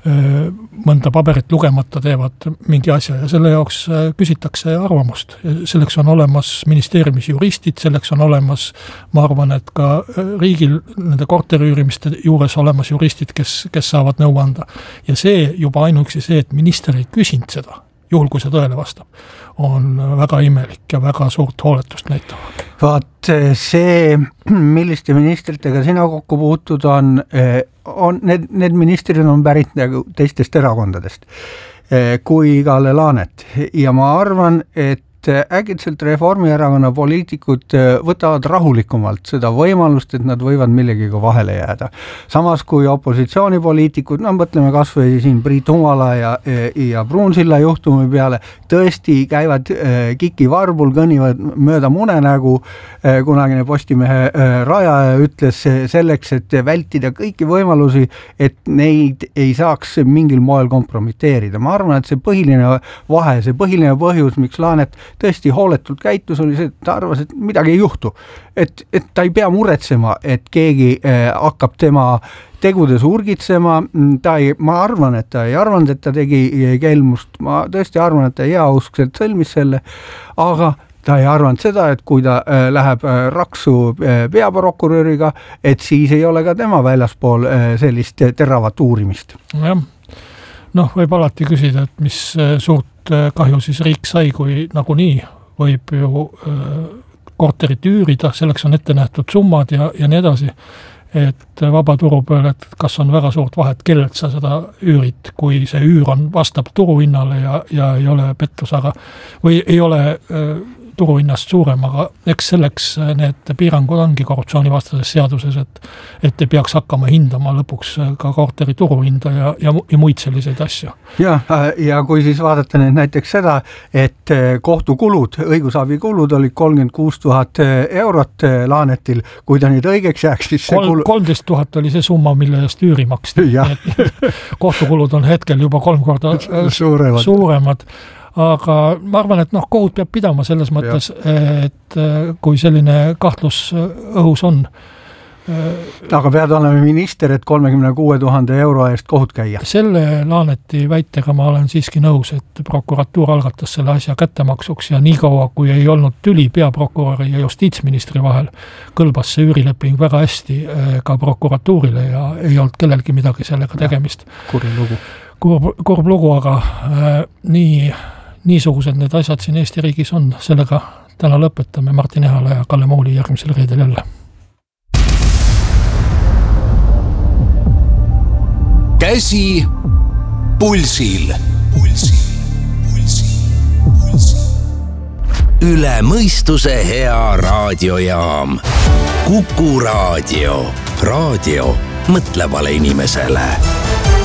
mõnda paberit lugemata teevad mingi asja ja selle jaoks küsitakse arvamust. Selleks on olemas ministeeriumis juristid, selleks on olemas, ma arvan, et ka riigil nende korteriüürimiste juures olemas juristid, kes saavad nõu anda. Ja see juba ainuüksi see, et minister ei küsinud seda, juhul kui see tõele vastab, on väga imelik ja väga suurt hooletust näitavad. Vaat see, milliste ministritega sina kokku puutud on need ministrid on pärit nagu teistest erakondadest kui Kalle Laanet ja ma arvan, et äkitselt Reformierakonna poliitikud võtavad rahulikumalt seda võimalust, et nad võivad millegiga vahele jääda. Samas kui opositsioonipoliitikud, mõtleme kas või siin Priit Humala ja Pruunsilla juhtumi peale, tõesti käivad kiki varbul, kõnnivad mööda munenägu, kunagine Postimehe rajaja ütles selleks, et vältida kõiki võimalusi, et neid ei saaks mingil moel kompromiteerida. Ma arvan, et see põhiline vahe, see põhiline põhjus, miks Laanet tõesti hooletult käitus, oli see, et ta arvas, et midagi ei juhtu. Et ta ei pea muretsema, et keegi hakkab tema tegudes urgitsema. Ma arvan, et ta ei arvanud, et ta tegi kelmust. Ma tõesti arvan, et ta heauskselt sõlmis selle, aga ta ei arvanud seda, et kui ta läheb raksu peaprokuröriga, et siis ei ole ka tema väljaspool sellist teravat uurimist. Jah. Võib alati küsida, et mis suurt kahju siis riik sai, kui nagunii võib ju korterit üürida, selleks on ette nähtud summad ja nii edasi, et vaba turu peal, et kas on väga suurt vahet, kellelt sa seda üürid, kui see üür vastab turuhinnale ja ei ole pettus, või ei ole turuhinnast suurem, aga eks selleks need piirangud ongi korruptsioonivastases seaduses, et ei peaks hakkama hindama lõpuks ka korteri turuhinda ja muid selliseid asju. Ja kui siis vaadata näiteks seda, et kohtukulud, õigusabikulud olid 36 000 eurot Laanetil, kui ta nüüd õigeks jääks, siis 13 000 oli see summa, mille eest üüri maksti. Kohtukulud on hetkel juba 3 korda suuremad. Aga ma arvan, et kohut peab pidama selles mõttes, et kui selline kahtlus õhus on. Aga pead olema minister, et 36 000 euro eest kohut käia. Selle Laaneti väitega ma olen siiski nõus, et prokuratuur algatas selle asja kättemaksuks ja nii kaua, kui ei olnud tüli peaprokuröri ja justiitsministri vahel, kõlbas see üürileping väga hästi ka prokuratuurile ja ei olnud kellelgi midagi sellega tegemist. Kurb lugu, aga niisugused need asjad siin Eesti riigis on. Sellega täna lõpetame. Martin Ehala ja Kalle Mooli järgmisel reedel jälle. Käsi pulsil. Üle mõistuse hea raadiojaam. Kuku Raadio. Raadio mõtlevale inimesele.